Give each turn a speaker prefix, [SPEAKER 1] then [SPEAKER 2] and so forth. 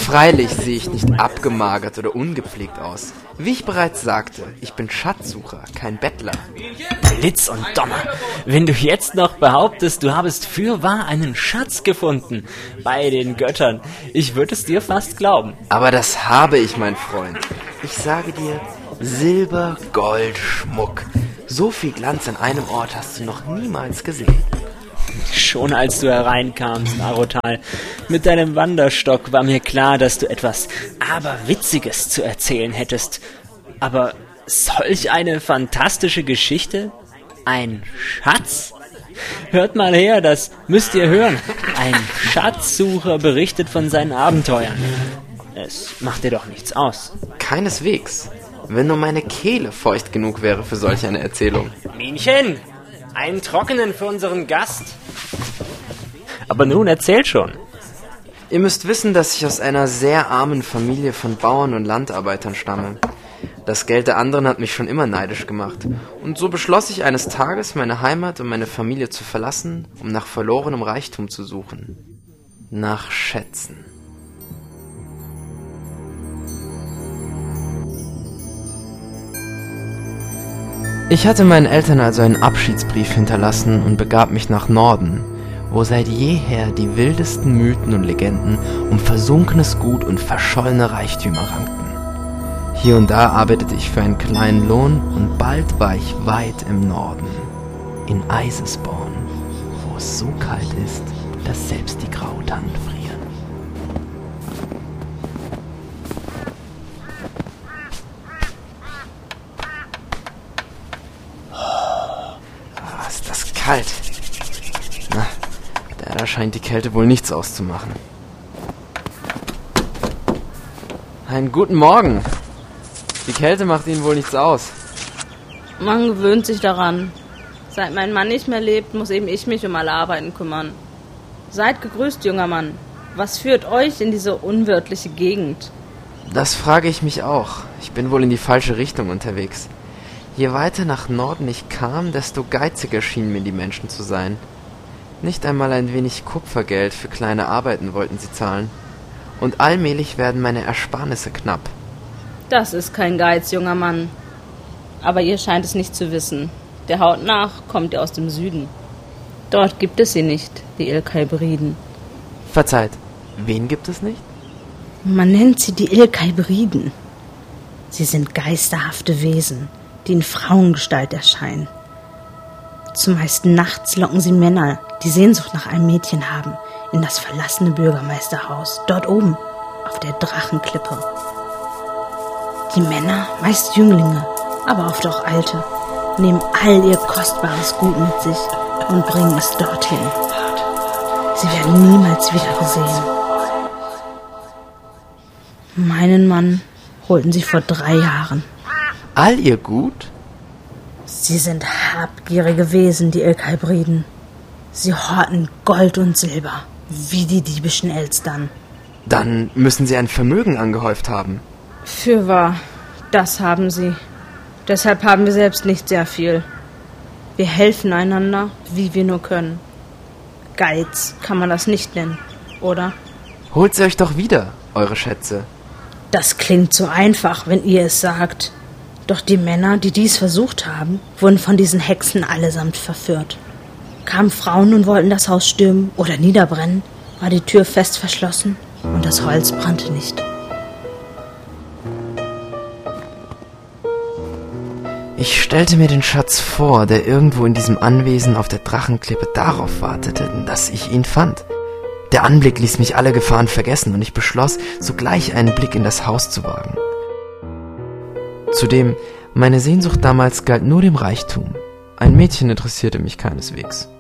[SPEAKER 1] Freilich sehe ich nicht abgemagert oder ungepflegt aus. Wie ich bereits sagte, ich bin Schatzsucher, kein Bettler.
[SPEAKER 2] Blitz und Donner, wenn du jetzt noch behauptest, du habest fürwahr einen Schatz gefunden bei den Göttern, ich würde es dir fast glauben.
[SPEAKER 1] Aber das habe ich, mein Freund. Ich sage dir, Silber, Gold, Schmuck. So viel Glanz an einem Ort hast du noch niemals gesehen.
[SPEAKER 2] Schon als du hereinkamst, Arotal, mit deinem Wanderstock war mir klar, dass du etwas Aberwitziges zu erzählen hättest. Aber solch eine fantastische Geschichte? Ein Schatz? Hört mal her, das müsst ihr hören. Ein Schatzsucher berichtet von seinen Abenteuern. Es macht dir doch nichts aus.
[SPEAKER 1] Keineswegs. Wenn nur meine Kehle feucht genug wäre für solch eine Erzählung.
[SPEAKER 2] Minchen, einen Trockenen für unseren Gast. Aber nun erzähl schon.
[SPEAKER 1] Ihr müsst wissen, dass ich aus einer sehr armen Familie von Bauern und Landarbeitern stamme. Das Geld der anderen hat mich schon immer neidisch gemacht. Und so beschloss ich eines Tages, meine Heimat und meine Familie zu verlassen, um nach verlorenem Reichtum zu suchen. Nach Schätzen. Ich hatte meinen Eltern also einen Abschiedsbrief hinterlassen und begab mich nach Norden, wo seit jeher die wildesten Mythen und Legenden um versunkenes Gut und verschollene Reichtümer rankten. Hier und da arbeitete ich für einen kleinen Lohn und bald war ich weit im Norden, in Eisesborn, wo es so kalt ist, dass selbst die Grautannen frieren. Ist das kalt. Na, da scheint die Kälte wohl nichts auszumachen. Einen guten Morgen. Die Kälte macht Ihnen wohl nichts aus.
[SPEAKER 3] Man gewöhnt sich daran. Seit mein Mann nicht mehr lebt, muss eben ich mich um alle Arbeiten kümmern. Seid gegrüßt, junger Mann. Was führt euch in diese unwirtliche Gegend?
[SPEAKER 1] Das frage ich mich auch. Ich bin wohl in die falsche Richtung unterwegs. Je weiter nach Norden ich kam, desto geiziger schienen mir die Menschen zu sein. Nicht einmal ein wenig Kupfergeld für kleine Arbeiten wollten sie zahlen. Und allmählich werden meine Ersparnisse knapp.
[SPEAKER 3] Das ist kein Geiz, junger Mann. Aber ihr scheint es nicht zu wissen. Der Haut nach kommt ihr aus dem Süden. Dort gibt es sie nicht, die Ilkaibriden.
[SPEAKER 1] Verzeiht, wen gibt es nicht?
[SPEAKER 3] Man nennt sie die Ilkaibriden. Sie sind geisterhafte Wesen, die in Frauengestalt erscheinen. Zumeist nachts locken sie Männer, die Sehnsucht nach einem Mädchen haben, in das verlassene Bürgermeisterhaus, dort oben, auf der Drachenklippe. Die Männer, meist Jünglinge, aber oft auch Alte, nehmen all ihr kostbares Gut mit sich und bringen es dorthin. Sie werden niemals wieder gesehen. Meinen Mann holten sie vor 3 Jahren.
[SPEAKER 1] All ihr Gut?
[SPEAKER 3] Sie sind habgierige Wesen, die Ilkaibriden. Sie horten Gold und Silber, wie die diebischen Elstern.
[SPEAKER 1] Dann müssen sie ein Vermögen angehäuft haben.
[SPEAKER 3] Fürwahr, das haben sie. Deshalb haben wir selbst nicht sehr viel. Wir helfen einander, wie wir nur können. Geiz kann man das nicht nennen, oder?
[SPEAKER 1] Holt sie euch doch wieder, eure Schätze.
[SPEAKER 3] Das klingt so einfach, wenn ihr es sagt. Doch die Männer, die dies versucht haben, wurden von diesen Hexen allesamt verführt. Kamen Frauen und wollten das Haus stürmen oder niederbrennen, war die Tür fest verschlossen und das Holz brannte nicht.
[SPEAKER 1] Ich stellte mir den Schatz vor, der irgendwo in diesem Anwesen auf der Drachenklippe darauf wartete, dass ich ihn fand. Der Anblick ließ mich alle Gefahren vergessen und ich beschloss, sogleich einen Blick in das Haus zu wagen. Zudem, meine Sehnsucht damals galt nur dem Reichtum. Ein Mädchen interessierte mich keineswegs.